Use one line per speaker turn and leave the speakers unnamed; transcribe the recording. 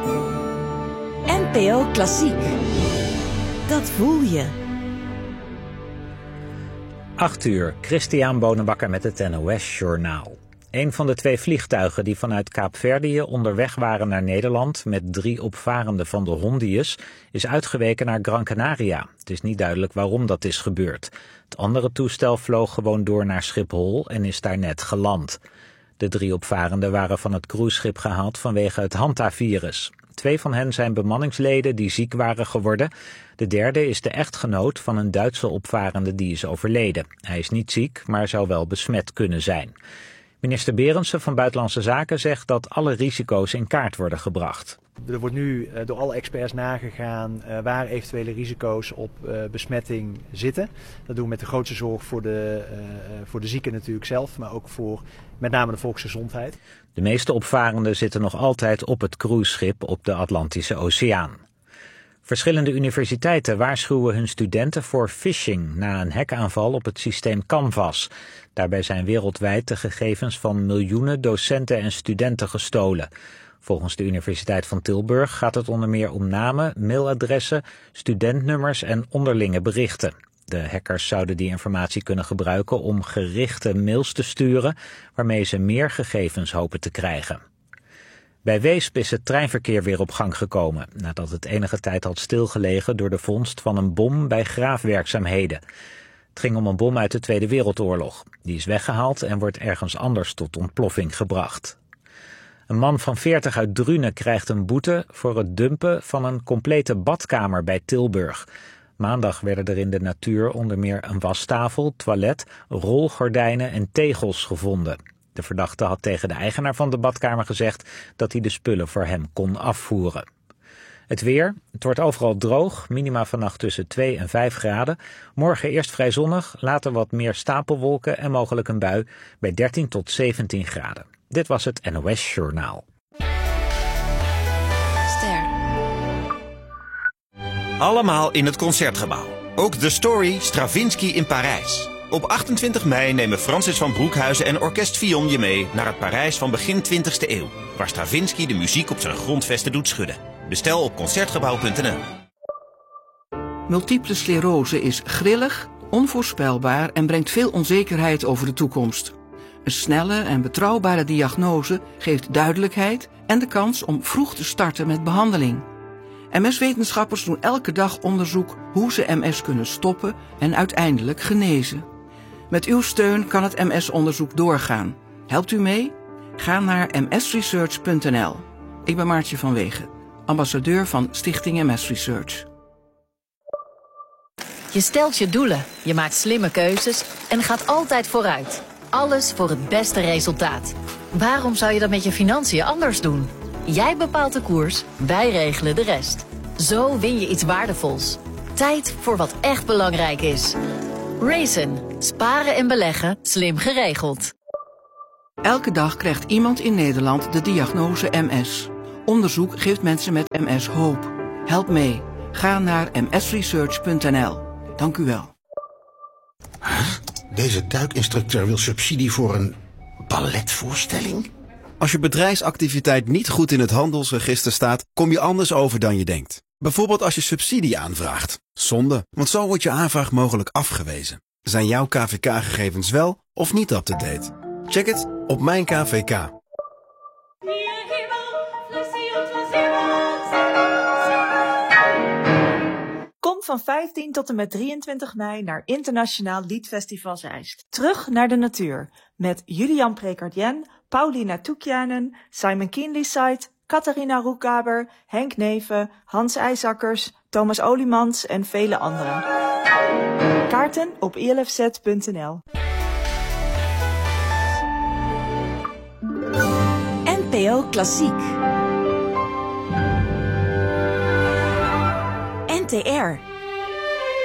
NPO Klassiek. Dat voel je.
8 uur, Christian Bonenbakker met het NOS Journaal. Een van de 2 vliegtuigen die vanuit Kaapverdië onderweg waren naar Nederland met 3 opvarenden van de Hondius is uitgeweken naar Gran Canaria. Het is niet duidelijk waarom dat is gebeurd. Het andere toestel vloog gewoon door naar Schiphol en is daar net geland. De 3 opvarenden waren van het cruiseschip gehaald vanwege het hantavirus. 2 van hen zijn bemanningsleden die ziek waren geworden. De derde is de echtgenoot van een Duitse opvarende die is overleden. Hij is niet ziek, maar zou wel besmet kunnen zijn. Minister Berendsen van Buitenlandse Zaken zegt dat alle risico's in kaart worden gebracht.
Er wordt nu door alle experts nagegaan waar eventuele risico's op besmetting zitten. Dat doen we met de grootste zorg voor de zieken natuurlijk zelf, maar ook voor met name de volksgezondheid.
De meeste opvarenden zitten nog altijd op het cruiseschip op de Atlantische Oceaan. Verschillende universiteiten waarschuwen hun studenten voor phishing na een hackaanval op het systeem Canvas. Daarbij zijn wereldwijd de gegevens van miljoenen docenten en studenten gestolen. Volgens de Universiteit van Tilburg gaat het onder meer om namen, mailadressen, studentnummers en onderlinge berichten. De hackers zouden die informatie kunnen gebruiken om gerichte mails te sturen, waarmee ze meer gegevens hopen te krijgen. Bij Weesp is het treinverkeer weer op gang gekomen, nadat het enige tijd had stilgelegen door de vondst van een bom bij graafwerkzaamheden. Het ging om een bom uit de Tweede Wereldoorlog. Die is weggehaald en wordt ergens anders tot ontploffing gebracht. Een man van 40 uit Drunen krijgt een boete voor het dumpen van een complete badkamer bij Tilburg. Maandag werden er in de natuur onder meer een wastafel, toilet, rolgordijnen en tegels gevonden. De verdachte had tegen de eigenaar van de badkamer gezegd dat hij de spullen voor hem kon afvoeren. Het weer, het wordt overal droog, minima vannacht tussen 2 en 5 graden. Morgen eerst vrij zonnig, later wat meer stapelwolken en mogelijk een bui bij 13 tot 17 graden. Dit was het NOS Journaal.
Ster.
Allemaal in het Concertgebouw. Ook The Story Stravinsky in Parijs. Op 28 mei nemen Francis van Broekhuizen en Orkest Fillon je mee naar het Parijs van begin 20e eeuw, waar Stravinsky de muziek op zijn grondvesten doet schudden. Bestel op concertgebouw.nl.
Multiple sclerose is grillig, onvoorspelbaar en brengt veel onzekerheid over de toekomst. Een snelle en betrouwbare diagnose geeft duidelijkheid en de kans om vroeg te starten met behandeling. MS-wetenschappers doen elke dag onderzoek hoe ze MS kunnen stoppen en uiteindelijk genezen. Met uw steun kan het MS-onderzoek doorgaan. Helpt u mee? Ga naar msresearch.nl. Ik ben Maartje van Wegen, ambassadeur van Stichting MS Research.
Je stelt je doelen, je maakt slimme keuzes en gaat altijd vooruit. Alles voor het beste resultaat. Waarom zou je dat met je financiën anders doen? Jij bepaalt de koers, wij regelen de rest. Zo win je iets waardevols. Tijd voor wat echt belangrijk is. Raisin. Sparen en beleggen, slim geregeld.
Elke dag krijgt iemand in Nederland de diagnose MS. Onderzoek geeft mensen met MS hoop. Help mee. Ga naar msresearch.nl. Dank u wel.
Deze duikinstructeur wil subsidie voor een balletvoorstelling?
Als je bedrijfsactiviteit niet goed in het handelsregister staat, kom je anders over dan je denkt. Bijvoorbeeld als je subsidie aanvraagt. Zonde, want zo wordt je aanvraag mogelijk afgewezen. Zijn jouw KVK-gegevens wel of niet up-to-date? Check het op Mijn KVK.
Kom van 15 tot en met 23 mei naar Internationaal Liedfestival Zeist. Terug naar de natuur met Julian Prekardien, Paulina Toekjanen, Simon Kienlysite, Catharina Roekgaber, Henk Neven, Hans IJsakkers, Thomas Oliemans en vele anderen. Kaarten op ilfz.nl.
NPO Klassiek. NTR.